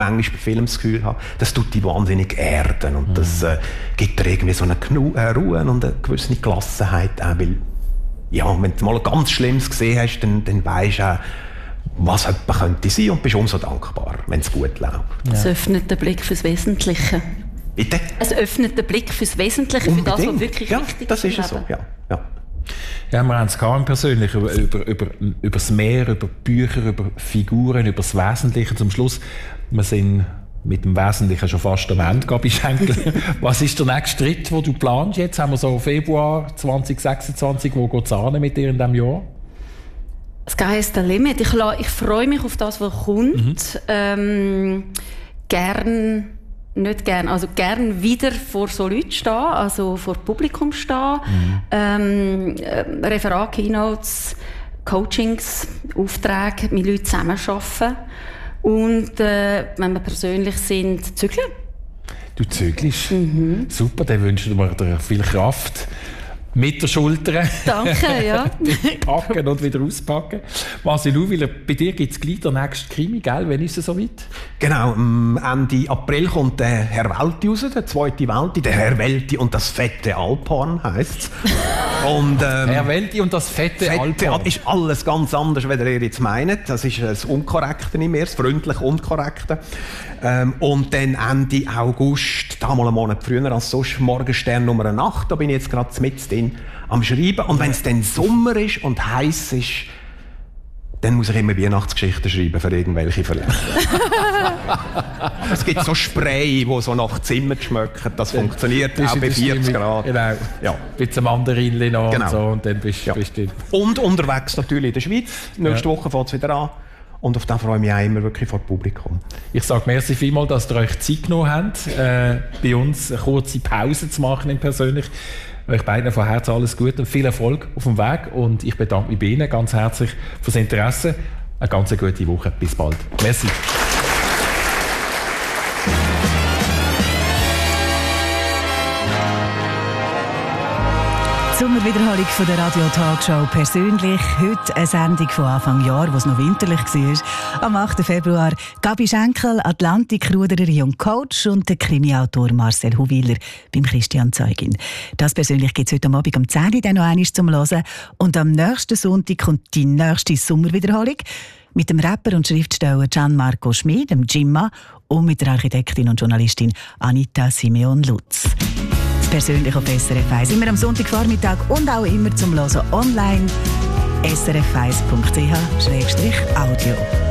manchmal bei Filmen das Gefühl habe, das tut dich wahnsinnig erden und das gibt dir irgendwie so eine Ruhe und eine gewisse Gelassenheit auch, weil ja, wenn du mal ganz Schlimmes gesehen hast, dann weisst du auch, was jemand könnte sein und bist umso dankbar, wenn es gut läuft. Ja. Es öffnet den Blick fürs Wesentliche. Bitte? Es öffnet den Blick fürs Wesentliche, für das, was wirklich wichtig ist. Das ist so, ja. Ja, wir haben es persönlich über das Meer, über Bücher, über Figuren, über das Wesentliche. Zum Schluss, wir sind mit dem Wesentlichen schon fast am Ende, Gabi Schenkel. Was ist der nächste Schritt, den du planst? Jetzt haben wir so Februar 2026. Wo geht es an mit dir in diesem Jahr? Sky is the limit. Ich freue mich auf das, was kommt. Gern wieder vor so Leuten stehen, also vor Publikum stehen. Referat, Keynotes, Coachings, Aufträge, mit Leuten zusammenarbeiten. Und wenn wir persönlich sind, zügeln. Du zügelst? Super, dann wünschen wir dir viel Kraft. Mit der Schulter. Danke, ja. Packen und wieder auspacken. Marcel Uwiller, bei dir gibt es gleich den nächsten Krimi, gell? Wann ist es soweit? Genau, Ende April kommt der Herr Welti raus, der zweite Welti, der Herr Welti und das fette Alphorn heisst es. Herr Welti und das fette Alphorn. Ist alles ganz anders, als ihr jetzt meint. Das ist das Unkorrekte in mir, das freundlich Unkorrekte. Und dann Ende August, da mal einen Monat früher als sonst, Morgenstern Nummer 8, da bin ich jetzt gerade mit drin am Schreiben. Und wenn es dann Sommer ist und heiß ist, dann muss ich immer Weihnachtsgeschichten schreiben für irgendwelche Verlage. Es gibt so Spray, die so nach Zimmer schmecken. Das funktioniert auch bei 40 Grad. Genau. Ja. Mit einem Mandarinchen noch genau. Und so. Und dann bist du drin. Und unterwegs natürlich in der Schweiz. Nächste Woche fängt es wieder an. Und auf das freue ich mich auch immer wirklich vor dem Publikum. Ich sage merci vielmals, dass ihr euch Zeit genommen habt, bei uns eine kurze Pause zu machen persönlich. Euch beiden von Herzen alles Gute und viel Erfolg auf dem Weg. Und ich bedanke mich bei Ihnen ganz herzlich fürs Interesse. Eine ganz gute Woche. Bis bald. Merci. Sommerwiederholung von der Radio-Talkshow persönlich. Heute eine Sendung von Anfang Jahr, wo es noch winterlich war. Am 8. Februar Gabi Schenkel, Atlantikrudererin und Coach, und der Krimiautor Marcel Uwiller beim Christian Zeugin. Das persönlich gibt es heute Abend um 10 Uhr dann noch einmal zum Hören. Und am nächsten Sonntag kommt die nächste Sommerwiederholung mit dem Rapper und Schriftsteller Gianmarco Schmid, dem Jimma, und mit der Architektin und Journalistin Anita Simeon-Lutz. Persönlich auf SRF 1. Immer am Sonntagvormittag und auch immer zum Hören online. srf1.ch/audio.